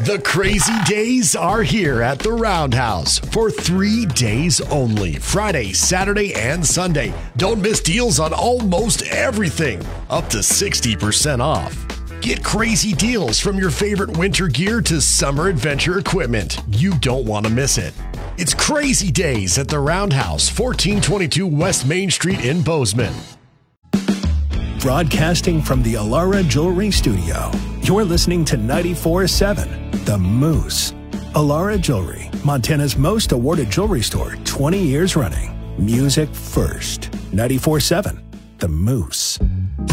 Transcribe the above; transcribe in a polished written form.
The crazy days are here at the Roundhouse for 3 days only. Friday, Saturday, and Sunday. Don't miss deals on almost everything. Up to 60% off. Get crazy deals from your favorite winter gear to summer adventure equipment. You don't want to miss it. It's Crazy Days at the Roundhouse, 1422 West Main Street in Bozeman. Broadcasting from the Alara Jewelry Studio, you're listening to 94.7 The Moose. Alara Jewelry, Montana's most awarded jewelry store, 20 years running. Music first. 94.7 The Moose.